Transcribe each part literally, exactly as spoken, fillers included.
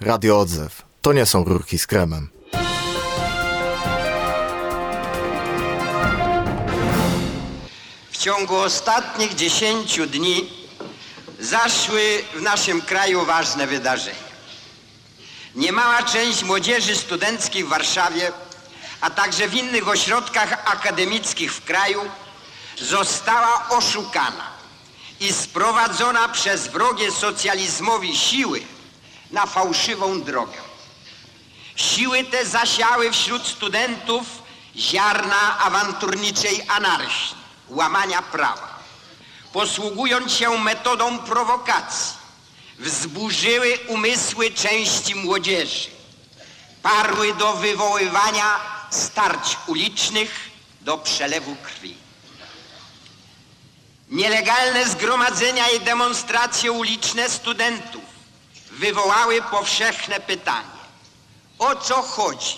Radio Odzew. To nie są rurki z kremem. W ciągu ostatnich dziesięciu dni zaszły w naszym kraju ważne wydarzenia. Niemała część młodzieży studenckiej w Warszawie, a także w innych ośrodkach akademickich w kraju została oszukana i sprowadzona przez wrogie socjalizmowi siły na fałszywą drogę. Siły te zasiały wśród studentów ziarna awanturniczej anarchii, łamania prawa. Posługując się metodą prowokacji, wzburzyły umysły części młodzieży, parły do wywoływania starć ulicznych, do przelewu krwi. Nielegalne zgromadzenia i demonstracje uliczne studentów wywołały powszechne pytanie: o co chodzi?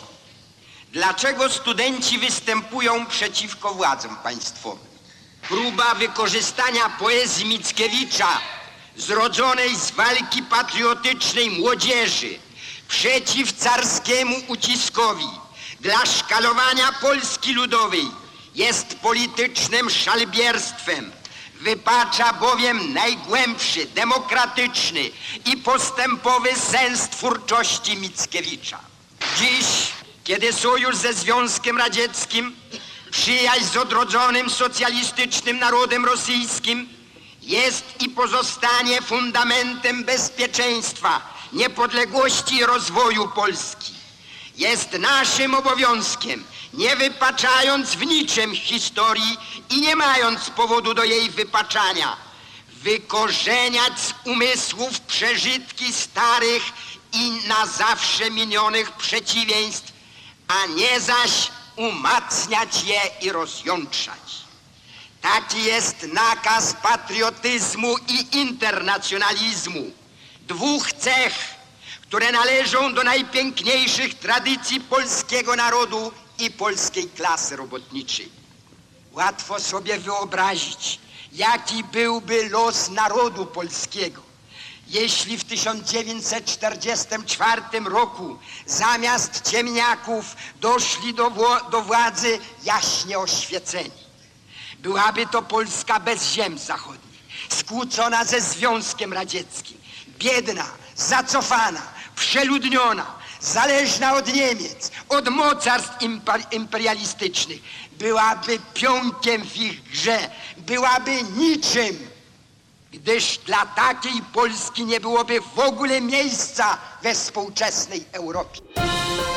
Dlaczego studenci występują przeciwko władzom państwowym? Próba wykorzystania poezji Mickiewicza, zrodzonej z walki patriotycznej młodzieży przeciw carskiemu uciskowi dla szkalowania Polski Ludowej, jest politycznym szalbierstwem. Wypacza bowiem najgłębszy, demokratyczny i postępowy sens twórczości Mickiewicza. Dziś, kiedy sojusz ze Związkiem Radzieckim, przyjaźń z odrodzonym socjalistycznym narodem rosyjskim jest i pozostanie fundamentem bezpieczeństwa, niepodległości i rozwoju Polski. Jest naszym obowiązkiem, nie wypaczając w niczym historii i nie mając powodu do jej wypaczania, wykorzeniać z umysłów przeżytki starych i na zawsze minionych przeciwieństw, a nie zaś umacniać je i rozjątrzać. Taki jest nakaz patriotyzmu i internacjonalizmu, dwóch cech, które należą do najpiękniejszych tradycji polskiego narodu i polskiej klasy robotniczej. Łatwo sobie wyobrazić, jaki byłby los narodu polskiego, jeśli w tysiąc dziewięćset czterdziestym czwartym roku zamiast ciemniaków doszli do, do władzy jaśnie oświeceni. Byłaby to Polska bez ziem zachodnich, skłócona ze Związkiem Radzieckim, biedna, zacofana, przeludniona, zależna od Niemiec, od mocarstw imperialistycznych. Byłaby pionkiem w ich grze, byłaby niczym, gdyż dla takiej Polski nie byłoby w ogóle miejsca we współczesnej Europie.